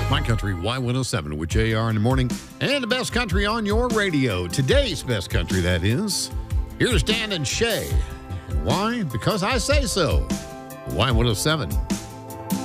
My Country Y107 with JR in the morning, and the best country on your radio. Today's best country, that is. Here's Dan and Shay. Why? Because I say so. Y107.